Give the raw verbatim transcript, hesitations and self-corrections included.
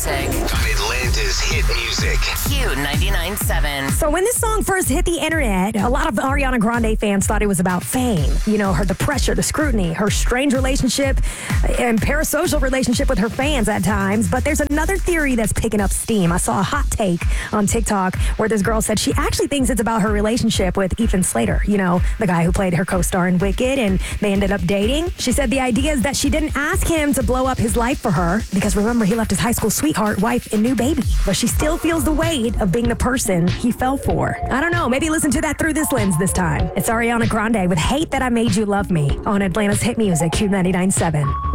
music. On Atlanta's hit music. Q ninety-nine point seven. So when this song first hit the internet, a lot of Ariana Grande fans thought it was about fame. You know, her the pressure, the scrutiny, her strange relationship and parasocial relationship with her fans at times. But there's another theory that's picking up steam. I saw a hot take on TikTok where this girl said she actually thinks it's about her relationship with Ethan Slater, you know, the guy who played her co-star in Wicked, and they ended up dating. She said the idea is that she didn't ask him to blow up his life for her because, remember, he left his high school sweetheart, wife, and new baby. But she still feels the weight of being the person he fell for. I don't know. Maybe listen to that through this lens this time. It's Ariana Grande with Hate That I Made You Love Me on Atlanta's hit music, Q ninety-nine point seven.